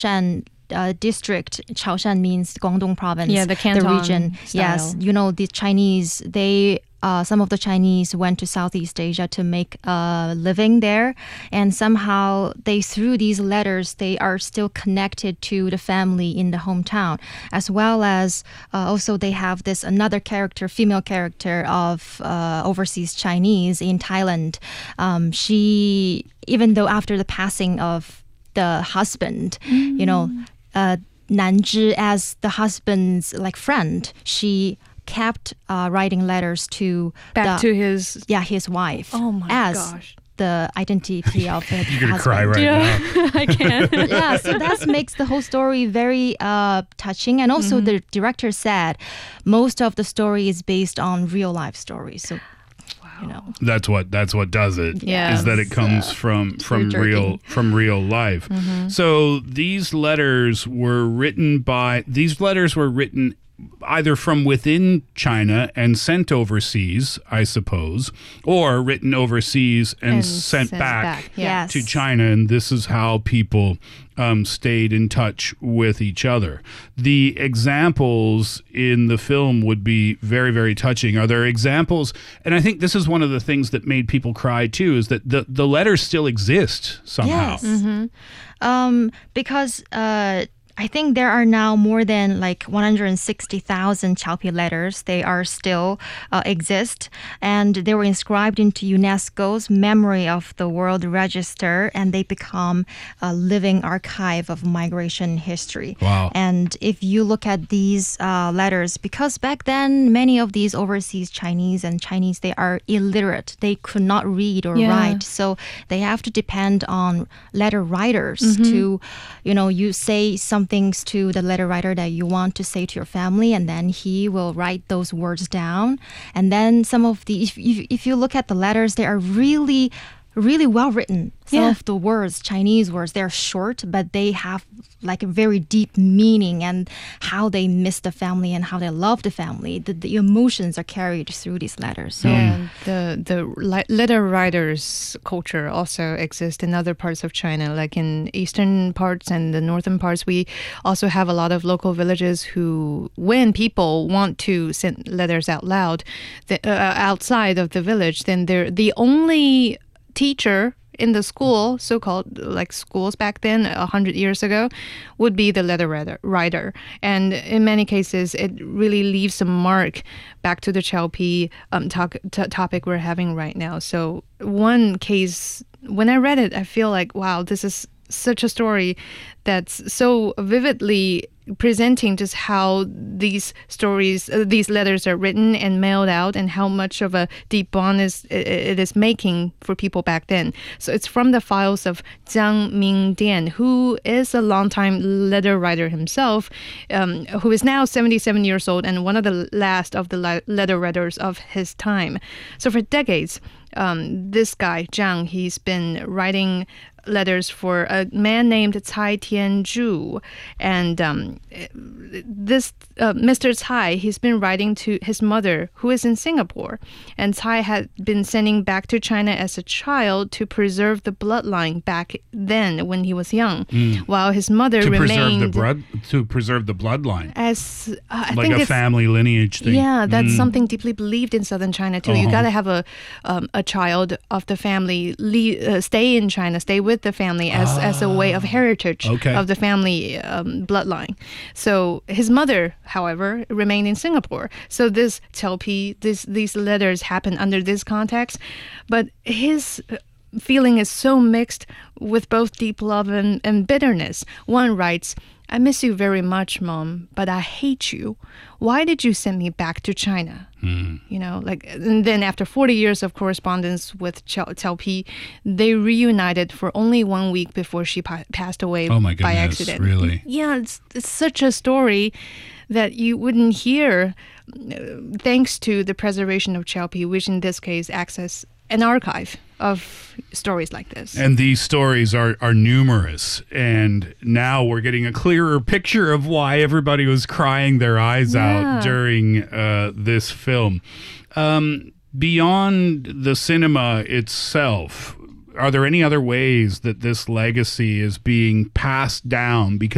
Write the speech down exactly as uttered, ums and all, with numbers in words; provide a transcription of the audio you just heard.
Shan uh, district. Chaoshan means Guangdong province. Yeah, the Canton the region. style. Yes, you know, the Chinese, they uh, some of the Chinese went to Southeast Asia to make a living there, and somehow they, through these letters, they are still connected to the family in the hometown, as well as uh, also they have this another character, female character of uh, overseas Chinese in Thailand. Um, she, even though after the passing of the husband, mm. you know, uh, Nanzhi as the husband's like friend, she kept uh, writing letters to back the, to his yeah his wife. Oh my as gosh. The identity of the You're gonna husband. cry right yeah, now. I can't. Yeah, so that makes the whole story very uh, touching. And also, mm-hmm. the director said most of the story is based on real life stories. So. You know. That's what that's what does it. Yeah, is that it comes uh, from from real from real life. Mm-hmm. So these letters were written by these letters were written either from within China and sent overseas, I suppose, or written overseas and, and sent, sent back, back. Yes. to China. And this is how people um, stayed in touch with each other. The examples in the film would be very, very touching. Are there examples? And I think this is one of the things that made people cry too, is that the, the letters still exist somehow. Yes. Mm-hmm. Um, because... Uh, I think there are now more than like one hundred sixty thousand Chao-Pi letters. They are still uh, exist, and they were inscribed into UNESCO's Memory of the World Register, and they become a living archive of migration history. Wow. And if you look at these uh, letters, because back then many of these overseas Chinese and Chinese, they are illiterate. They could not read or yeah. write, so they have to depend on letter writers mm-hmm. to, you know, you say something things to the letter writer that you want to say to your family, and then he will write those words down. And then some of the, if, if, if you look at the letters, they are really, really well written. Some yeah. of the words, Chinese words, they're short, but they have like a very deep meaning, and how they miss the family and how they love the family. The, the emotions are carried through these letters. So yeah, the the letter writers culture also exists in other parts of China, like in eastern parts and the northern parts. We also have a lot of local villages who, when people want to send letters out loud, the, uh, outside of the village, then they're the only teacher in the school, so-called like schools back then, a hundred years ago, would be the letter writer, writer. And in many cases, it really leaves a mark back to the Chao-Pi um, talk, t- topic we're having right now. So one case, when I read it, I feel like, wow, this is such a story that's so vividly presenting just how these stories, uh, these letters are written and mailed out, and how much of a deep bond is, it is making for people back then. So it's from the files of Jiang Mingdian, who is a longtime letter writer himself, um, who is now seventy-seven years old and one of the last of the le- letter writers of his time. So for decades, um, this guy, Jiang, he's been writing letters for a man named Cai Tianzhu, and um, this uh, Mister Cai, he's been writing to his mother, who is in Singapore, and Cai had been sending back to China as a child to preserve the bloodline back then when he was young, mm. while his mother to remained preserve the blood to preserve the bloodline as uh, I like think a it's, family lineage thing. Yeah, that's mm. something deeply believed in southern China too. Uh-huh. You got to have a um, a child of the family leave, uh, stay in China, stay with the family as, ah. as a way of heritage okay. of the family um, bloodline. So his mother, however, remained in Singapore. So this Chao-Pi, this, these letters happen under this context. But his feeling is so mixed with both deep love and, and bitterness. One writes, "I miss you very much, Mom, but I hate you. Why did you send me back to China?" Mm. You know, like, and then after forty years of correspondence with Chao-Pi, they reunited for only one week before she pa- passed away oh my by goodness, accident. Really? Yeah, it's, it's such a story that you wouldn't hear uh, thanks to the preservation of Chao-Pi, which in this case acts as an archive of stories like this. And these stories are, are numerous. And now we're getting a clearer picture of why everybody was crying their eyes yeah. out during uh, this film. Um, beyond the cinema itself, are there any other ways that this legacy is being passed down? Because